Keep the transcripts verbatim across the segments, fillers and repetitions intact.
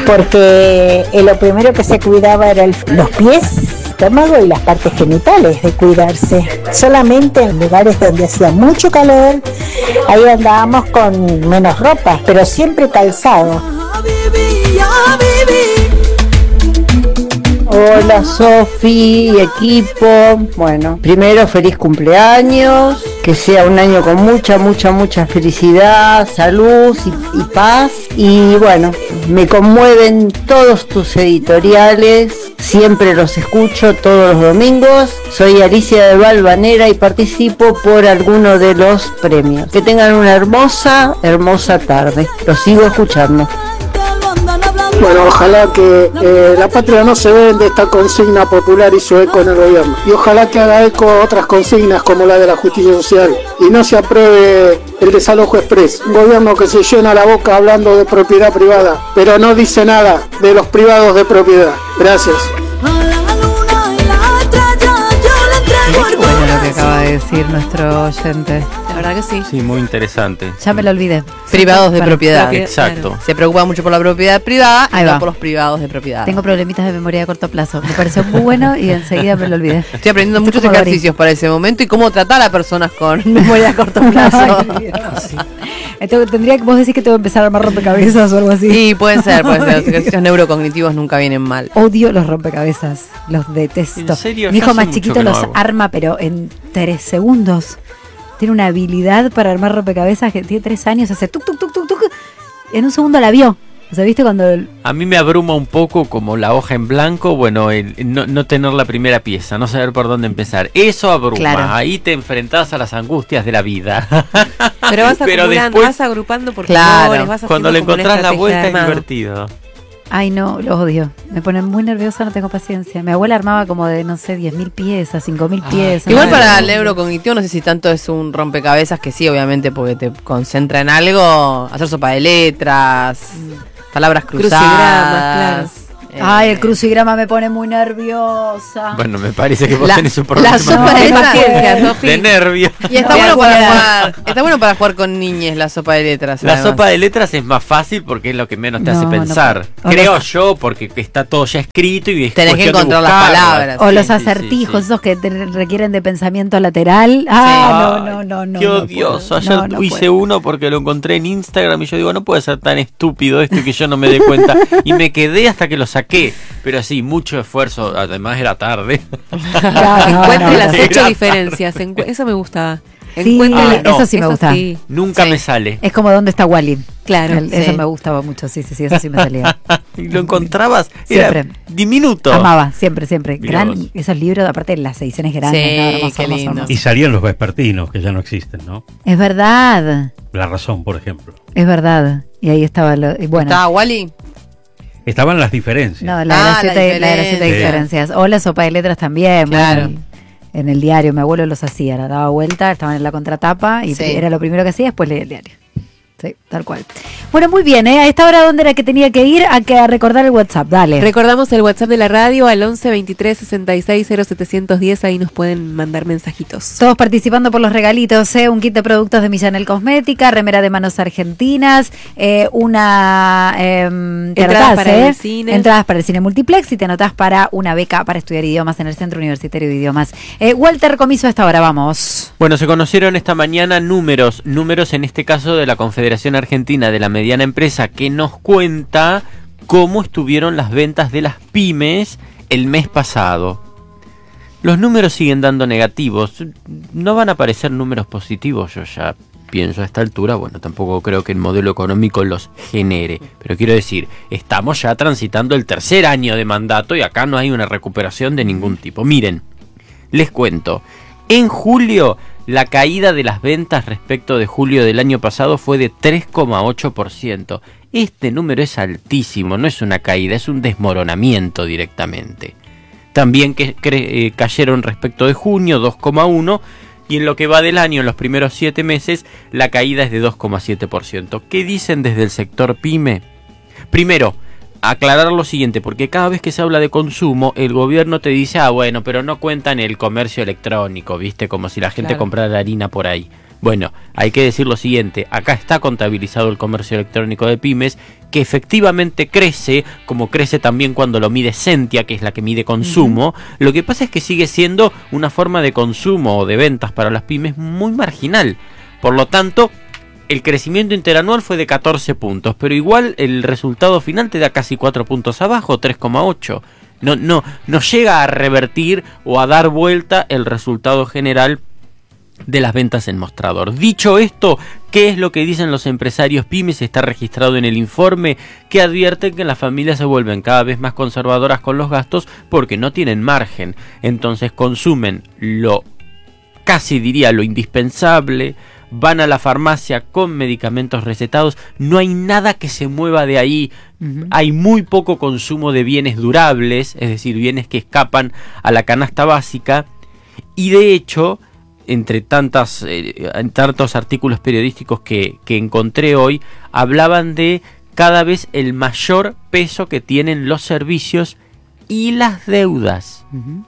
porque eh, lo primero que se cuidaba eran los pies, estómago y las partes genitales de cuidarse. Solamente en lugares donde hacía mucho calor, ahí andábamos con menos ropa, pero siempre calzado. Hola Sofi y equipo. Bueno, primero feliz cumpleaños, que sea un año con mucha, mucha, mucha felicidad, salud y, y paz. Y bueno, me conmueven todos tus editoriales, siempre los escucho todos los domingos. Soy Alicia de Valvanera y participo por alguno de los premios. Que tengan una hermosa, hermosa tarde. Los sigo escuchando. Bueno, ojalá que eh, la patria no se vende esta consigna popular y su eco en el gobierno. Y ojalá que haga eco otras consignas como la de la justicia social. Y no se apruebe el desalojo express. Un gobierno que se llena la boca hablando de propiedad privada, pero no dice nada de los privados de propiedad. Gracias. Qué bueno lo que acaba de decir nuestro oyente. La verdad que sí. Sí, muy interesante. Ya me lo olvidé. Privados de Bueno, propiedad. propiedad, Exacto. Claro. Se preocupa mucho por la propiedad privada Ahí y va. no por los privados de propiedad. Tengo problemitas de memoria a corto plazo. Me pareció muy bueno y enseguida me lo olvidé. Estoy aprendiendo Estoy muchos como ejercicios para ese momento y cómo tratar a personas con memoria a corto plazo. Ay, Dios. Entonces, tendría que vos decís que tengo que empezar a armar rompecabezas o algo así. Sí, pueden ser, pueden ser. Los ejercicios neurocognitivos nunca vienen mal. Odio los rompecabezas, los detesto. ¿En serio? Mi Yo hijo hace más mucho chiquito que no los hago. arma, pero en tres segundos. Tiene una habilidad para armar rompecabezas que tiene tres años, hace tuk, tuk, tuk, tuk, tuk. En un segundo la vio. O sea, ¿viste cuando...? el- A mí me abruma un poco como la hoja en blanco, bueno, el no, no tener la primera pieza, no saber por dónde empezar. Eso abruma, Claro. ahí te enfrentás a las angustias de la vida. Pero vas Pero acumulando, después, vas agrupando por Claro. colores, vas cuando le haciendo como una encontrás la estrategia vuelta de es armado. divertido. Ay, no, lo odio. Me pone muy nerviosa, no tengo paciencia. Mi abuela armaba como de, no sé, diez mil piezas, cinco mil Ay, piezas. Igual Ay, para no. el neurocognitivo no sé si tanto es un rompecabezas, que sí, obviamente, porque te concentra en algo, hacer sopa de letras, palabras cruzadas. Crucigramas, eh, Ay, el crucigrama me pone muy nerviosa. Bueno, me parece que vos La- tenés un la problema sopa de de letras. paciencia, Sofi. de nervio. Y está De bueno para acuerdo. jugar, está bueno para jugar con niñes la sopa de letras. La además. sopa de letras es más fácil porque es lo que menos te No, hace no pensar. puedo. Creo O los- yo, porque está todo ya escrito y es Tenés que cuestión de encontrar las buscarlas. palabras. O Sí, los sí, acertijos, sí, sí. esos que te requieren de pensamiento lateral. Ah, Ay, no, no, no, no. Qué no odioso. puedo. Ayer No, no hice puedo. uno porque lo encontré en Instagram y yo digo, no puede ser tan estúpido esto y que yo no me dé cuenta. Y me quedé hasta que lo saqué. Pero sí, mucho esfuerzo. Además era tarde. Claro, no, Encuentre no, las no. ocho diferencias. encu- Eso me gustaba. Sí, Encuentre Ah, las- no. eso sí me gusta. sí. Nunca Sí. me sale. Es como ¿dónde está Wally? Claro, El- Eso sí. me gustaba mucho, sí, sí, sí, eso sí me salía. Y lo encontrabas. Era Siempre. diminuto. Amaba, siempre, siempre. Mirá Gran, vos. esos libros, aparte de las ediciones grandes. Sí, ¿no? Hermoso, qué hermoso, lindo. hermoso. Y salían los vespertinos, que ya no existen, ¿no? Es verdad, La Razón, por ejemplo. es verdad. Y ahí estaba lo. Y bueno, ¿Está Wally? Estaban las diferencias. no, la, de Ah, las la siete, la de las siete diferencia. diferencias. O la sopa de letras también. Claro. bueno, en el diario, mi abuelo los hacía, la daba vuelta, estaban en la contratapa y Sí. era lo primero que hacía, después leía el diario. Sí, tal cual. Bueno, muy bien, ¿eh? A esta hora, ¿dónde era que tenía que ir? A, que, a recordar el WhatsApp, dale. Recordamos el WhatsApp de la radio al once veintitrés sesenta y seis cero setecientos diez. Ahí nos pueden mandar mensajitos. Todos participando por los regalitos, ¿eh? Un kit de productos de Millanel Cosmética, remera de manos argentinas, eh, una... Eh, te Entradas anotás, para ¿eh? el cine. Entradas para el cine multiplex y te anotás para una beca para estudiar idiomas en el Centro Universitario de Idiomas. Eh, Walter Comiso, a esta hora, vamos. Bueno, se conocieron esta mañana números, números en este caso de la Confederación Argentina de la Mediana Empresa, que nos cuenta cómo estuvieron las ventas de las pymes el mes pasado. Los números siguen dando negativos, no van a aparecer números positivos, yo ya pienso a esta altura, bueno, tampoco creo que el modelo económico los genere, pero quiero decir, estamos ya transitando el tercer año de mandato y acá no hay una recuperación de ningún tipo. Miren, les cuento, en julio la caída de las ventas respecto de julio del año pasado fue de tres coma ocho por ciento. Este número es altísimo, no es una caída, es un desmoronamiento directamente. También que, cre, eh, cayeron respecto de junio dos coma uno por ciento y en lo que va del año, en los primeros siete meses, la caída es de dos coma siete por ciento. ¿Qué dicen desde el sector pyme? Primero, aclarar lo siguiente, porque cada vez que se habla de consumo, el gobierno te dice, ah, bueno, pero no cuentan el comercio electrónico, ¿viste? Como si la gente Claro. comprara harina por ahí. Bueno, hay que decir lo siguiente, acá está contabilizado el comercio electrónico de pymes, que efectivamente crece, como crece también cuando lo mide Sentia, que es la que mide consumo. Uh-huh. Lo que pasa es que sigue siendo una forma de consumo o de ventas para las pymes muy marginal. Por lo tanto, el crecimiento interanual fue de catorce puntos, pero igual el resultado final te da casi cuatro puntos abajo, tres coma ocho. No, no, no llega a revertir o a dar vuelta el resultado general de las ventas en mostrador. Dicho esto, ¿qué es lo que dicen los empresarios pymes? Está registrado en el informe, que advierten que las familias se vuelven cada vez más conservadoras con los gastos porque no tienen margen. Entonces consumen lo, casi diría, lo indispensable, van a la farmacia con medicamentos recetados, no hay nada que se mueva de ahí. Uh-huh. Hay muy poco consumo de bienes durables, es decir, bienes que escapan a la canasta básica, y de hecho, entre tantas, eh, tantos artículos periodísticos que, que encontré hoy, hablaban de cada vez el mayor peso que tienen los servicios y las deudas. Uh-huh.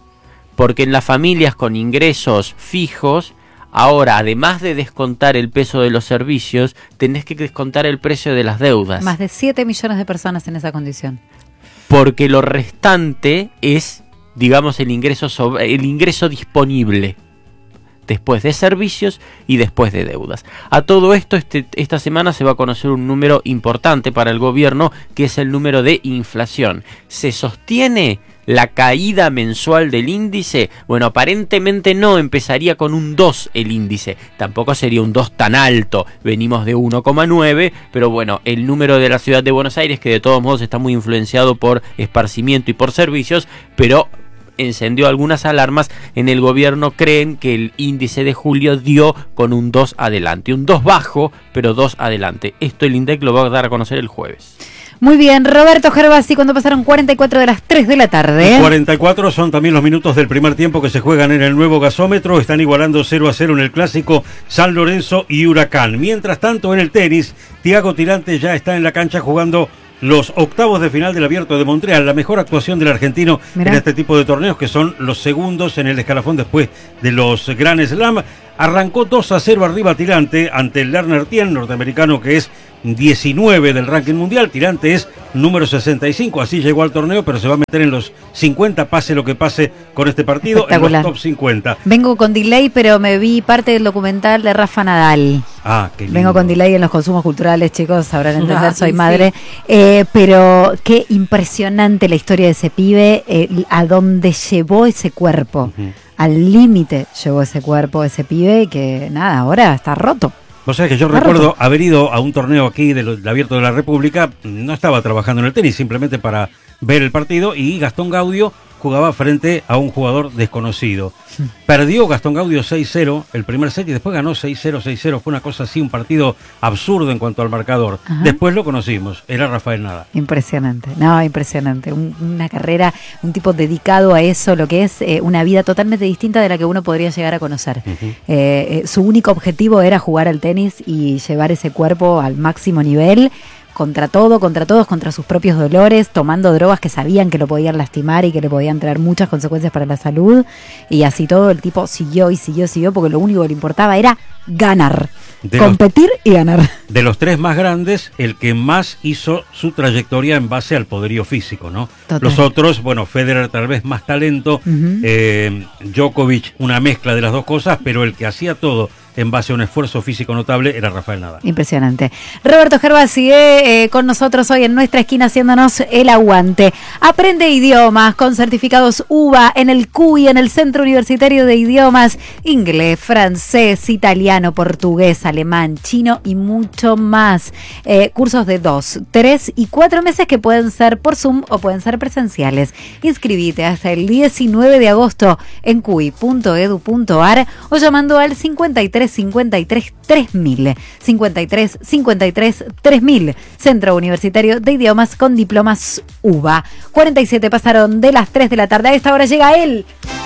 Porque en las familias con ingresos fijos, ahora, además de descontar el peso de los servicios, tenés que descontar el precio de las deudas. Más de siete millones de personas en esa condición. Porque lo restante es, digamos, el ingreso sobre, el ingreso disponible después de servicios y después de deudas. A todo esto, este, esta semana se va a conocer un número importante para el gobierno, que es el número de inflación. ¿Se sostiene la caída mensual del índice? Bueno, aparentemente no, empezaría con un dos el índice, tampoco sería un dos tan alto, venimos de uno coma nueve, pero bueno, el número de la ciudad de Buenos Aires, que de todos modos está muy influenciado por esparcimiento y por servicios, pero encendió algunas alarmas. En el gobierno creen que el índice de julio dio con un dos adelante, un dos bajo, pero dos adelante. Esto el INDEC lo va a dar a conocer el jueves. Muy bien, Roberto Gervasi, cuando pasaron cuarenta y cuatro de las tres de la tarde. cuarenta y cuatro son también los minutos del primer tiempo que se juegan en el nuevo gasómetro. Están igualando cero a cero en el clásico San Lorenzo y Huracán. Mientras tanto, en el tenis, Thiago Tirante ya está en la cancha jugando los octavos de final del Abierto de Montreal, la mejor actuación del argentino. Mirá. En este tipo de torneos, que son los segundos en el escalafón después de los Grand Slam. Arrancó dos a cero arriba Tirante ante el Lerner Tien, norteamericano, que es diecinueve del ranking mundial. Tirante es número sesenta y cinco, así llegó al torneo, pero se va a meter en los cincuenta, pase lo que pase con este partido, en los top cincuenta. Vengo con delay, pero me vi parte del documental de Rafa Nadal. Ah, qué lindo. Vengo con delay en los consumos culturales, chicos, sabrán entender, Ah, soy sí, madre. sí. Eh, pero qué impresionante la historia de ese pibe, eh, a dónde llevó ese cuerpo. Uh-huh. Al límite llevó ese cuerpo, ese pibe, que nada, ahora está roto. O sea que yo está recuerdo roto. haber ido a un torneo aquí del Abierto de la República, no estaba trabajando en el tenis, simplemente para ver el partido, y Gastón Gaudio jugaba frente a un jugador desconocido. Perdió Gastón Gaudio seis cero el primer set y después ganó seis cero, seis cero. Fue una cosa así, un partido absurdo en cuanto al marcador. Ajá. Después lo conocimos, era Rafael Nadal. Impresionante, no, impresionante. Un, una carrera, un tipo dedicado a eso, lo que es eh, una vida totalmente distinta de la que uno podría llegar a conocer. Uh-huh. eh, eh, su único objetivo era jugar al tenis y llevar ese cuerpo al máximo nivel. Contra todo, contra todos, contra sus propios dolores, tomando drogas que sabían que lo podían lastimar y que le podían traer muchas consecuencias para la salud. Y así todo, el tipo siguió y siguió, siguió, porque lo único que le importaba era ganar. De competir los, y ganar. De los tres más grandes, el que más hizo su trayectoria en base al poderío físico, ¿no? Total. Los otros, bueno, Federer tal vez más talento, uh-huh. eh, Djokovic una mezcla de las dos cosas, pero el que hacía todo en base a un esfuerzo físico notable era Rafael Nadal. Impresionante. Roberto Gervasi eh, eh, con nosotros hoy en nuestra esquina haciéndonos el aguante. Aprende idiomas con certificados U B A en el C U I, en el Centro Universitario de Idiomas, inglés, francés, italiano, portugués, alemán, chino y mucho más. Eh, cursos de dos, tres y cuatro meses que pueden ser por Zoom o pueden ser presenciales. Inscribite hasta el diecinueve de agosto en cui punto edu punto ar o llamando al cincuenta y tres cincuenta y tres tres mil. cincuenta y tres cincuenta y tres tres mil. Centro Universitario de Idiomas con diplomas U B A. cuarenta y siete pasaron de las tres de la tarde. A esta hora llega él.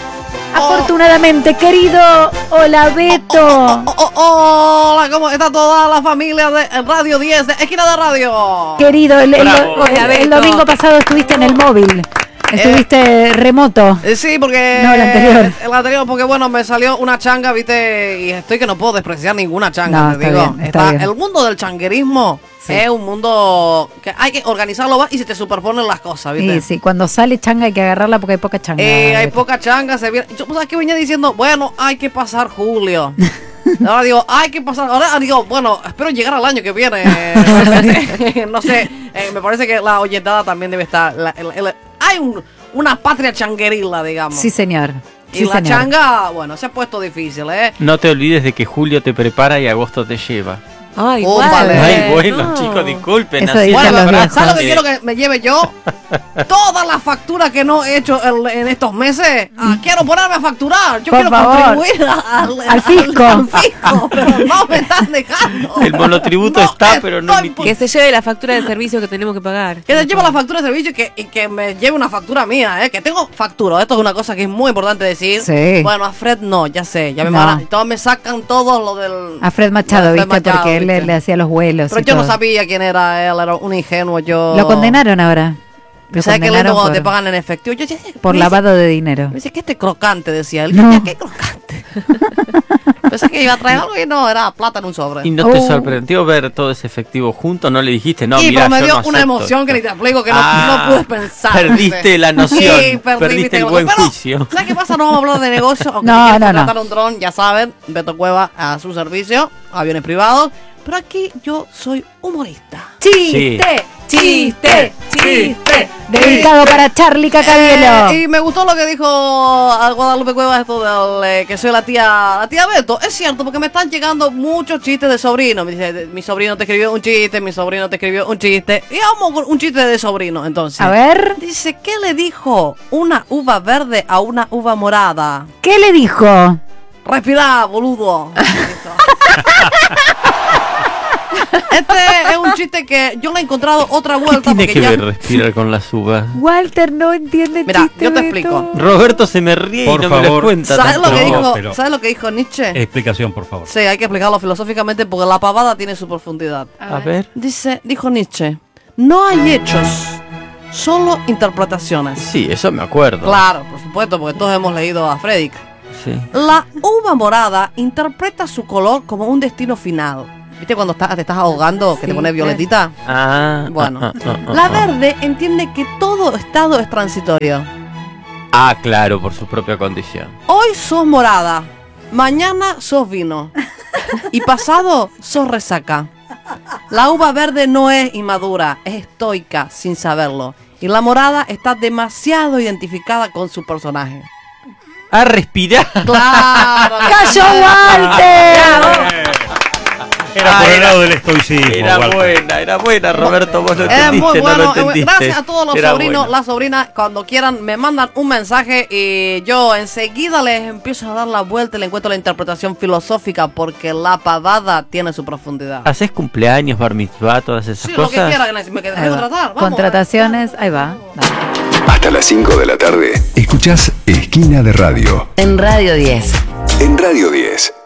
Afortunadamente, querido. Hola, Beto. Oh, oh, oh, oh, hola, ¿cómo está toda la familia de Radio diez de Esquina de Radio? Querido, el, el, el, el, el domingo pasado estuviste en el móvil. Estuviste remoto. Eh, sí, porque... No, el anterior. El anterior, porque bueno, me salió una changa, viste, y estoy que no puedo despreciar ninguna changa, No, te está digo. bien, está Está- bien. el mundo del changuerismo Sí. es un mundo que hay que organizarlo más y se te superponen las cosas, ¿viste? Sí, sí, cuando sale changa hay que agarrarla porque hay poca changa. Eh, hay poca changa, se viene. Yo, ¿sabes qué venía diciendo? Bueno, hay que pasar julio. Ahora digo, hay que pasar. Ahora digo, bueno, espero llegar al año que viene. realmente. No sé, eh, me parece que la oyentada también debe estar. la- el- el- hay un- una patria changuerila, digamos. Sí, señor. Y Sí, la señor. changa, bueno, se ha puesto difícil, ¿eh? No te olvides de que julio te prepara y agosto te lleva. Ay, Oh, guau, vale. Ay, bueno, no. chicos, disculpen. Eso así dicen es Bueno, la los ¿verdad? frase. ¿Sabes lo que quiero que me lleve yo? Todas las facturas que no he hecho el- en estos meses. Ah, quiero ponerme a facturar. Yo Por quiero favor. contribuir a- al, Al fisco. al fisco, pero no me están dejando. El monotributo No está, pero no estoy emitido. Que se lleve la factura de servicio que tenemos que pagar. Que se lleve la factura de servicio y que, y que me lleve una factura mía, ¿eh? Que tengo factura. Esto es una cosa que es muy importante decir. Sí. Bueno, a Fred no, ya sé. Ya me, No. van a- todos me sacan todo lo del... A Fred Machado, lo de Fred ¿viste? Machado, Porque él le, ¿viste? le hacía los vuelos. Pero y yo no todo. sabía quién era él, era un ingenuo. Yo... Lo condenaron ahora. Lo ¿Sabes qué lindo condenaron cuando te por, pagan en efectivo? Yo decía, por me lavado de dinero. Dice, me dice que este crocante, decía él. No. Yo decía, ¿qué crocante? Pensé que iba a traer algo y no, era plata en un sobre. ¿Y no te Oh. sorprendió ver todo ese efectivo junto? ¿No le dijiste? No, y mira, pero me yo dio no una acepto emoción esto. que ni te explico, que no, Ah, no pude pensar. perdiste ¿viste? la noción, Sí, perdí, perdiste ¿viste? el buen Pero, juicio. ¿sabes qué pasa? No vamos a hablar de negocio. Aunque No, si quieren no, no. contratar un dron, ya saben, Beto Cueva a su servicio, aviones privados. Pero aquí yo soy humorista. ¡Chiste! ¡Chiste! ¡Chiste! Dedicado para Charlie Cacabielo. Eh, y me gustó lo que dijo a Guadalupe Cuevas esto del eh, que soy la tía la tía Beto. Es cierto, porque me están llegando muchos chistes de sobrino. Me dice, mi sobrino te escribió un chiste, mi sobrino te escribió un chiste. Y vamos con un chiste de sobrino, entonces. A ver, Dice, ¿qué le dijo una uva verde a una uva morada? ¿qué le dijo? Respirá, boludo. Este es un chiste que yo le he encontrado otra ¿Qué vuelta. tiene porque que ya- ver respirar con las uvas? Walter no entiende el Mira, chiste. yo te Beto. explico. Roberto se me ríe Por y no me lo favor. cuenta. ¿Sabes lo, que No, dijo, pero- ¿Sabes lo que dijo Nietzsche? Explicación, por favor. Sí, hay que explicarlo filosóficamente porque la pavada tiene su profundidad. A ver. Dice, dijo Nietzsche, no hay hechos, solo interpretaciones. Sí, eso me acuerdo. Claro, por supuesto, porque todos hemos leído a Fredrik. Sí. La uva morada interpreta su color como un destino final. ¿Viste cuando estás- te estás ahogando, que Sí, te pones claro. violetita? Ah, Bueno, ah, ah, ah, la ah. verde entiende que todo estado es transitorio. Ah, claro, por su propia condición. Hoy sos morada, mañana sos vino y pasado sos resaca. La uva verde no es inmadura, es estoica sin saberlo. Y la morada está demasiado identificada con su personaje. A respirar. ¡Claro! ¡Cayó Walter! Era Ah, por el era- lado del estoicismo. Era Walter. buena, era buena, Roberto. Vos lo Es entendiste, muy no lo bueno. entendiste. Gracias a todos los Era sobrinos, buena. las sobrinas, cuando quieran me mandan un mensaje y yo enseguida les empiezo a dar la vuelta y le encuentro la interpretación filosófica porque la pavada tiene su profundidad. ¿Haces cumpleaños, bar mitzvah, todas esas Sí, lo que cosas? quieran, me quedé Ahí va. contratar. Vamos, Contrataciones, ahí va. Dale. Hasta las cinco de la tarde, escuchás Esquina de Radio En Radio diez. en Radio diez.